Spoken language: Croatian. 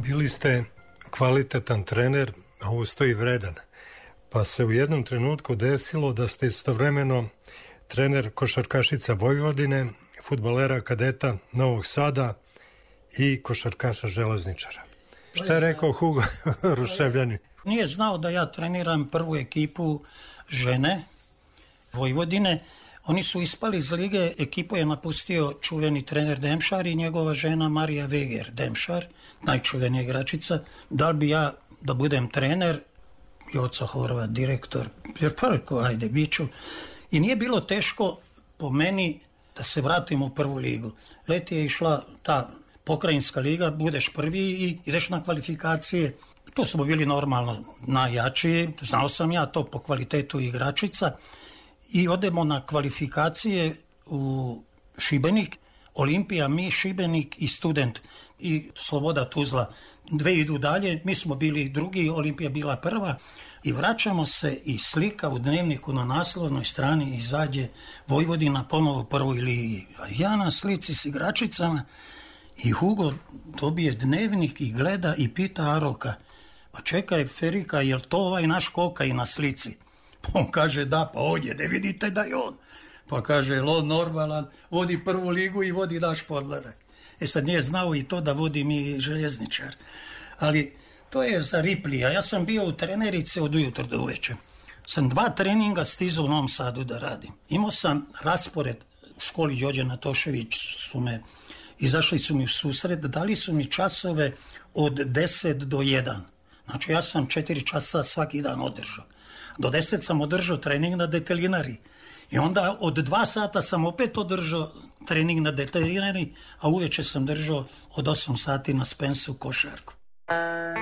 Bili ste kvalitetan trener, a usto i vredan. Pa se u jednom trenutku desilo da ste istovremeno trener košarkašica Vojvodine, fudbalera kadeta Novog Sada i košarkaša Železničara. Šta je rekao Hugo Ruševljani? Nije znao da ja treniram prvu ekipu žene Vojvodine. Oni su ispali iz lige, ekipu je napustio čuveni trener Demšar i njegova žena Marija Veger Demšar, najčuvenija igračica. Da li bi ja da budem trener, Joca Horvat, direktor, jer pa rekao, ajde, bit ću. I nije bilo teško po meni da se vratim u prvu ligu. Leti je išla ta pokrajinska liga, budeš prvi i ideš na kvalifikacije. Tu smo bili normalno najjači, znao sam ja to po kvalitetu igračica. I odemo na kvalifikacije u Šibenik, Olimpija, mi, Šibenik i Student i Sloboda Tuzla. Dve idu dalje, mi smo bili drugi, Olimpija bila prva i vraćamo se i slika u dnevniku na naslovnoj strani izađe Vojvodina ponovo u prvoj ligi. A ja na slici s igračicama i Hugo dobije dnevnik i gleda i pita Aroka, pa čekaj Ferika, jel to ovaj naš Kokaj na slici? On kaže da, pa ovdje, ne vidite da je on. Pa kaže, on normalan, vodi prvu ligu i vodi naš podmladak. Sad nije znao i to da vodi mi Željezničar. Ali to je za Riplija. Ja sam bio u trenerice od ujutro do uveče. Sam 2 treninga stizao u Novom Sadu da radim. Imao sam raspored u školi Đorđe Natošević, izašli su mi u susret, dali su mi časove od 10 do 1. Znači ja sam 4 časa svaki dan održao. Do 10 sam održao trening na detelinari. I onda od 2 sata sam opet održao trening na detelinari, a uveče sam držao od 8 sati na Spensu košarku.